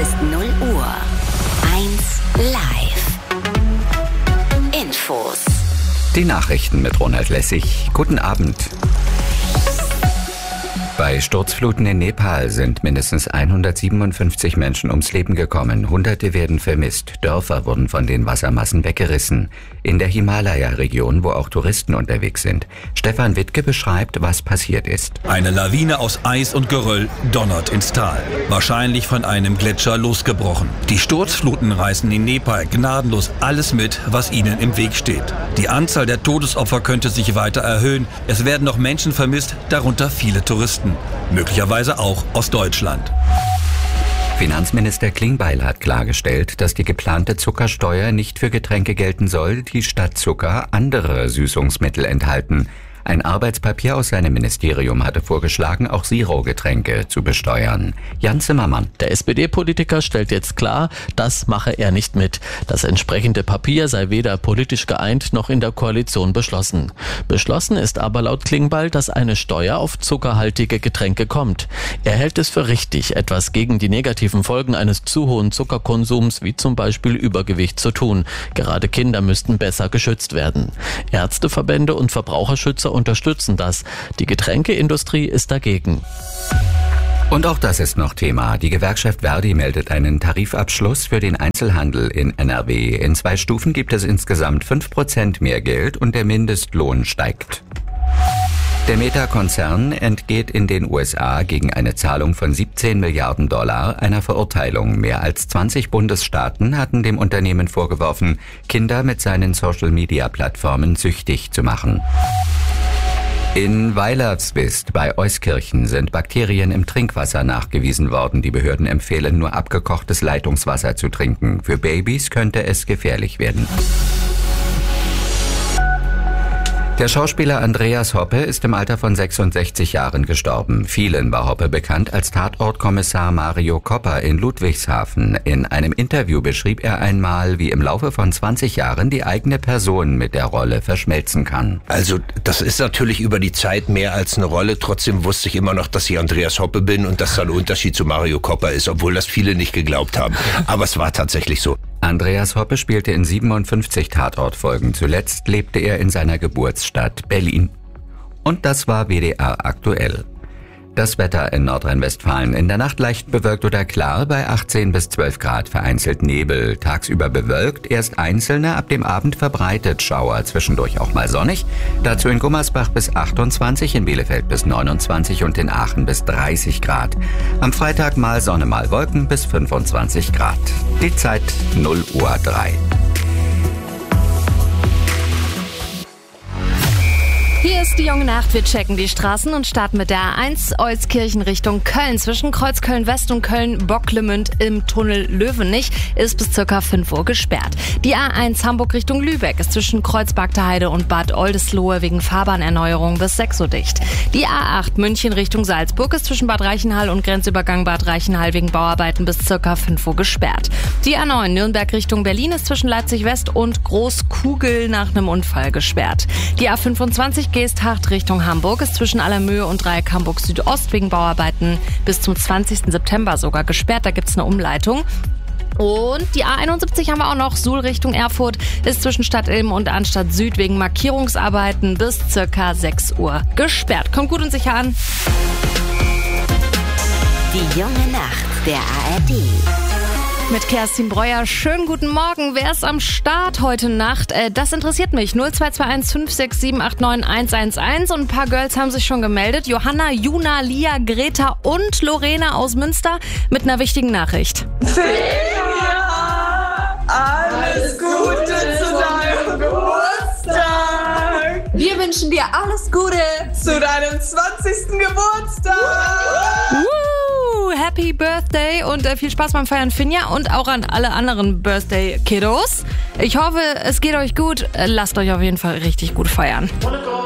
ist 0 Uhr. 1 Live. Infos. Die Nachrichten mit Ronald Lessig. Guten Abend. Bei Sturzfluten in Nepal sind mindestens 157 Menschen ums Leben gekommen. Hunderte werden vermisst. Dörfer wurden von den Wassermassen weggerissen. In der Himalaya-Region, wo auch Touristen unterwegs sind. Stefan Wittke beschreibt, was passiert ist. Eine Lawine aus Eis und Geröll donnert ins Tal. Wahrscheinlich von einem Gletscher losgebrochen. Die Sturzfluten reißen in Nepal gnadenlos alles mit, was ihnen im Weg steht. Die Anzahl der Todesopfer könnte sich weiter erhöhen. Es werden noch Menschen vermisst, darunter viele Touristen. Möglicherweise auch aus Deutschland. Finanzminister Klingbeil hat klargestellt, dass die geplante Zuckersteuer nicht für Getränke gelten soll, die statt Zucker andere Süßungsmittel enthalten. Ein Arbeitspapier aus seinem Ministerium hatte vorgeschlagen, auch Zero-Getränke zu besteuern. Jan Zimmermann. Der SPD-Politiker stellt jetzt klar, das mache er nicht mit. Das entsprechende Papier sei weder politisch geeint noch in der Koalition beschlossen. Beschlossen ist aber laut Klingbeil, dass eine Steuer auf zuckerhaltige Getränke kommt. Er hält es für richtig, etwas gegen die negativen Folgen eines zu hohen Zuckerkonsums, wie zum Beispiel Übergewicht, zu tun. Gerade Kinder müssten besser geschützt werden. Ärzteverbände und Verbraucherschützer unterstützen das. Die Getränkeindustrie ist dagegen. Und auch das ist noch Thema. Die Gewerkschaft Verdi meldet einen Tarifabschluss für den Einzelhandel in NRW. In 2 Stufen gibt es insgesamt 5% mehr Geld und der Mindestlohn steigt. Der Meta-Konzern entgeht in den USA gegen eine Zahlung von 17 Milliarden Dollar einer Verurteilung. Mehr als 20 Bundesstaaten hatten dem Unternehmen vorgeworfen, Kinder mit seinen Social-Media-Plattformen süchtig zu machen. In Weilerswist bei Euskirchen sind Bakterien im Trinkwasser nachgewiesen worden. Die Behörden empfehlen nur abgekochtes Leitungswasser zu trinken. Für Babys könnte es gefährlich werden. Der Schauspieler Andreas Hoppe ist im Alter von 66 Jahren gestorben. Vielen war Hoppe bekannt als Tatortkommissar Mario Copper in Ludwigshafen. In einem Interview beschrieb er einmal, wie im Laufe von 20 Jahren die eigene Person mit der Rolle verschmelzen kann. Also das ist natürlich über die Zeit mehr als eine Rolle. Trotzdem wusste ich immer noch, dass ich Andreas Hoppe bin und dass da ein Unterschied zu Mario Copper ist, obwohl das viele nicht geglaubt haben. Aber es war tatsächlich so. Andreas Hoppe spielte in 57 Tatortfolgen. Zuletzt lebte er in seiner Geburtsstadt Berlin. Und das war WDR aktuell. Das Wetter in Nordrhein-Westfalen. In der Nacht leicht bewölkt oder klar bei 18 bis 12 Grad, vereinzelt Nebel. Tagsüber bewölkt, erst einzelne, ab dem Abend verbreitet Schauer. Zwischendurch auch mal sonnig. Dazu in Gummersbach bis 28, in Bielefeld bis 29 und in Aachen bis 30 Grad. Am Freitag mal Sonne, mal Wolken bis 25 Grad. Die Zeit 0 Uhr 3. Hier ist die junge Nacht. Wir checken die Straßen und starten mit der A1 Euskirchen Richtung Köln. Zwischen Kreuzköln-West und Köln-Bocklemünd im Tunnel Löwenich ist bis ca. 5 Uhr gesperrt. Die A1 Hamburg Richtung Lübeck ist zwischen Kreuzbergterheide und Bad Oldesloe wegen Fahrbahnerneuerung bis 6 Uhr dicht. Die A8 München Richtung Salzburg ist zwischen Bad Reichenhall und Grenzübergang Bad Reichenhall wegen Bauarbeiten bis ca. 5 Uhr gesperrt. Die A9 Nürnberg Richtung Berlin ist zwischen Leipzig West und Großkugel nach einem Unfall gesperrt. Die A25 Geesthacht Richtung Hamburg ist zwischen Allermöhe und Dreieck Hamburg Südost wegen Bauarbeiten bis zum 20. September sogar gesperrt. Da gibt's eine Umleitung. Und die A71 haben wir auch noch. Suhl Richtung Erfurt ist zwischen Stadt Ilm und Arnstadt Süd wegen Markierungsarbeiten bis circa 6 Uhr gesperrt. Kommt gut und sicher an. Die junge Nacht der ARD. Mit Kerstin Breuer. Schönen guten Morgen. Wer ist am Start heute Nacht? Das interessiert mich. 0221 567 89 111. Und ein paar Girls haben sich schon gemeldet. Johanna, Juna, Lia, Greta und Lorena aus Münster mit einer wichtigen Nachricht. Alles Gute zu deinem Geburtstag! Wir wünschen dir alles Gute Zu deinem 20. Geburtstag! Happy Birthday und viel Spaß beim Feiern, Finja, und auch an alle anderen Birthday-Kiddos. Ich hoffe, es geht euch gut. Lasst euch auf jeden Fall richtig gut feiern.